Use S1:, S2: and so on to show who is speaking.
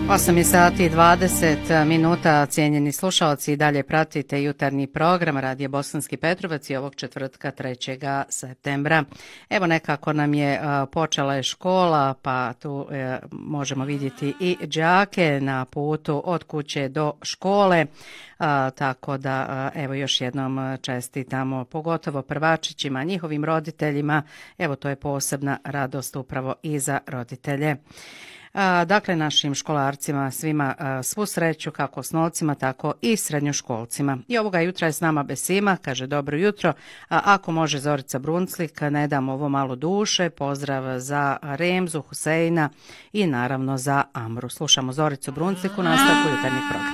S1: 8:20, cijenjeni slušalci, i dalje pratite jutarnji program Radija Bosanski Petrovac i ovog četvrtka 3. septembra. Evo, nekako nam je počela je škola, pa tu možemo vidjeti i đake na putu od kuće do škole, tako da evo još jednom čestitamo pogotovo prvačićima, njihovim roditeljima. Evo, to je posebna radost upravo i za roditelje. Dakle, našim školarcima svima svu sreću, kako osnovcima, tako i srednjoškolcima. I ovoga jutra je s nama Besima, kaže dobro jutro, ako može Zorica Brunclik, ne dam ovo malo duše, pozdrav za Remzu, Huseina i naravno za Amru. Slušamo Zoricu Brunclik u nastavku jutarnjeg programa.